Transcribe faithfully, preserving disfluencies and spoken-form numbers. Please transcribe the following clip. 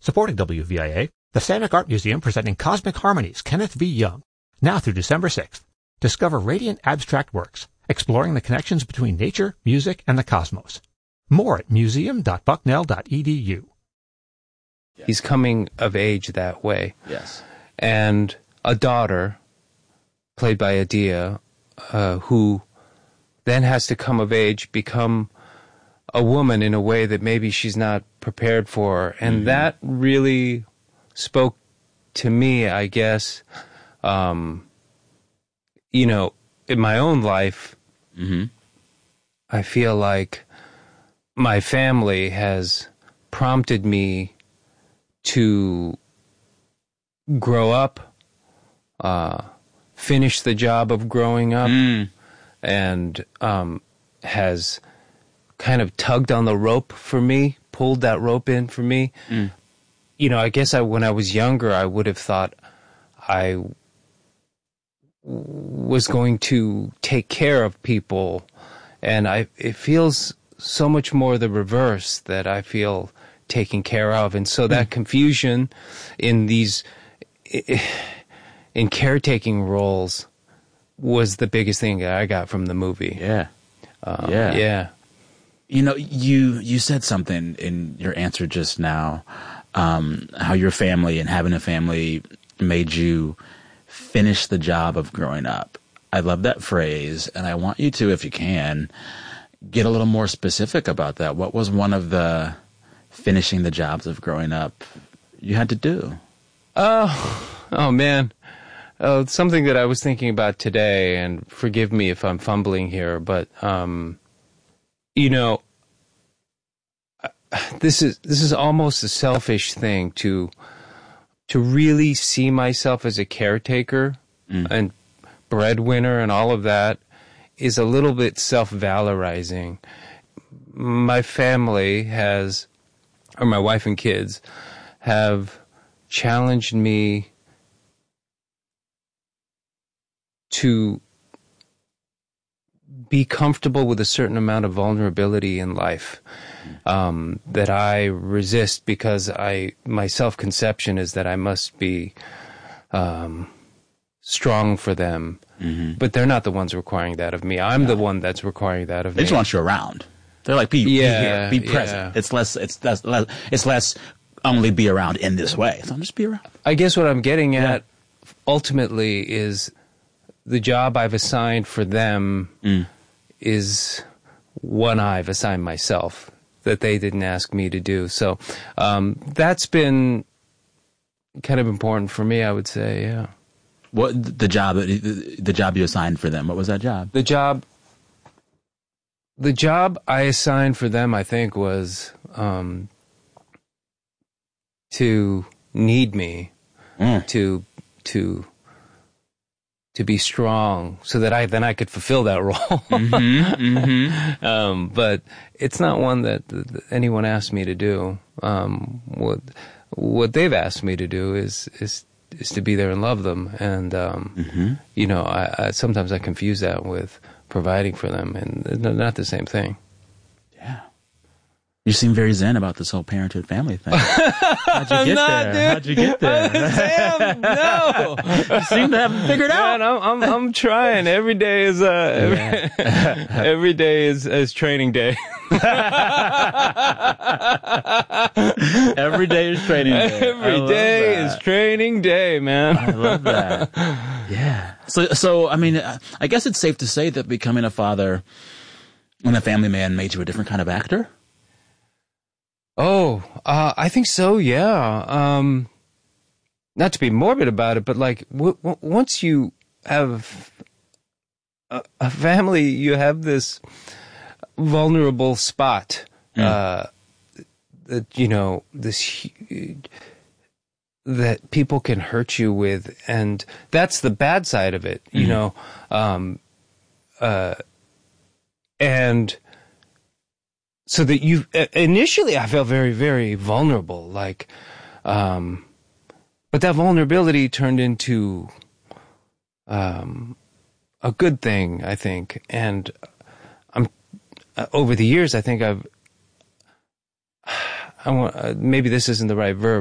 Supporting W V I A, the Samick Art Museum presenting Cosmic Harmonies, Kenneth V. Young, now through December sixth. Discover radiant abstract works, exploring the connections between nature, music, and the cosmos. More at museum dot bucknell dot e d u. He's coming of age that way. Yes. And a daughter, played by Adia, uh, who then has to come of age, become a woman in a way that maybe she's not prepared for. And mm-hmm. that really spoke to me, I guess, um, you know, in my own life, mm-hmm. I feel like my family has prompted me to grow up, uh, finish the job of growing up, mm. and um, has kind of tugged on the rope for me, pulled that rope in for me. Mm. You know, I guess I, when I was younger, I would have thought I w- was going to take care of people, and I it feels so much more the reverse, that I feel taken care of. And so that mm. confusion in these in caretaking roles was the biggest thing that I got from the movie. Yeah. Um, yeah. Yeah. You know, you you said something in your answer just now, um, how your family and having a family made you finish the job of growing up. I love that phrase, and I want you to, if you can, get a little more specific about that. What was one of the finishing the jobs of growing up you had to do? Oh, oh man. Uh, something that I was thinking about today, and forgive me if I'm fumbling here, but, um, you know, this is, this is almost a selfish thing to, to really see myself as a caretaker mm. and breadwinner and all of that is a little bit self-valorizing. My family has, or my wife and kids, have challenged me to be comfortable with a certain amount of vulnerability in life, um, that I resist, because I my self-conception is that I must be um, strong for them. Mm-hmm. But they're not the ones requiring that of me. I'm no. the one that's requiring that of they me. They just want you around. They're like, be, yeah, be here, be present. Yeah. It's less, it's less, less, it's less only be around in this way. So just be around. I guess what I'm getting yeah. at ultimately is the job I've assigned for them mm. is one I've assigned myself that they didn't ask me to do. So um, that's been kind of important for me, I would say, yeah. What the job the job you assigned for them? What was that job? The job the job I assigned for them, I think, was um, to need me, mm. to to to be strong, so that I then I could fulfill that role. mm-hmm, mm-hmm. Um, but it's not one that, that anyone asked me to do. Um, what what they've asked me to do is is. is to be there and love them. And, um, mm-hmm. you know, I, I sometimes I confuse that with providing for them, and they're not the same thing. Yeah. You seem very zen about this whole parenthood family thing. How'd you get not, there? Dude. How'd you get there? Sam, no. You seem to have it figured out. Man, I'm, I'm, I'm trying. Every day is, uh, every, yeah. every day is, is training day. Every day is training day. Every day that. is training day, man. I love that. Yeah. So, so I mean, I guess it's safe to say that becoming a father and a family man made you a different kind of actor? Oh, uh, I think so, yeah. Um, not to be morbid about it, but like w- w- once you have a, a family, you have this vulnerable spot. Mm. Uh, that, you know, this that people can hurt you with, and that's the bad side of it, you mm-hmm. know. Um, uh, and so that you initially, I felt very, very vulnerable, like, um, but that vulnerability turned into um, a good thing, I think, and I'm uh, over the years, I think I've. I want, uh, maybe this isn't the right verb,